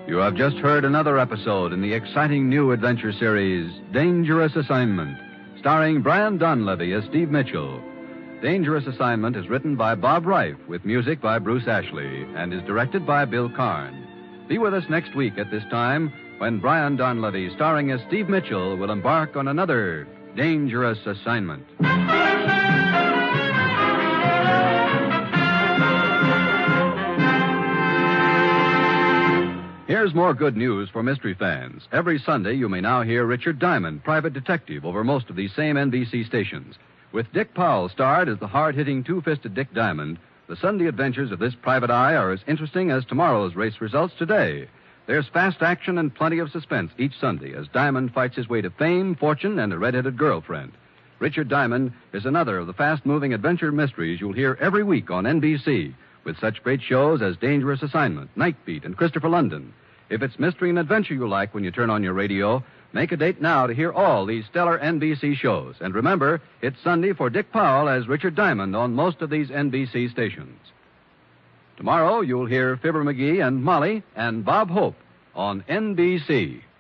You have just heard another episode in the exciting new adventure series, Dangerous Assignment, starring Brian Donlevy as Steve Mitchell. Dangerous Assignment is written by Bob Reif, with music by Bruce Ashley, and is directed by Bill Karn. Be with us next week at this time when Brian Donlevy, starring as Steve Mitchell, will embark on another Dangerous Assignment. Here's more good news for mystery fans. Every Sunday, you may now hear Richard Diamond, private detective, over most of these same NBC stations. With Dick Powell starred as the hard-hitting, two-fisted Dick Diamond, the Sunday adventures of this private eye are as interesting as tomorrow's race results today. There's fast action and plenty of suspense each Sunday as Diamond fights his way to fame, fortune, and a red-headed girlfriend. Richard Diamond is another of the fast-moving adventure mysteries you'll hear every week on NBC, with such great shows as Dangerous Assignment, Night Beat, and Christopher London. If it's mystery and adventure you like when you turn on your radio, make a date now to hear all these stellar NBC shows. And remember, it's Sunday for Dick Powell as Richard Diamond on most of these NBC stations. Tomorrow, you'll hear Fibber McGee and Molly and Bob Hope on NBC.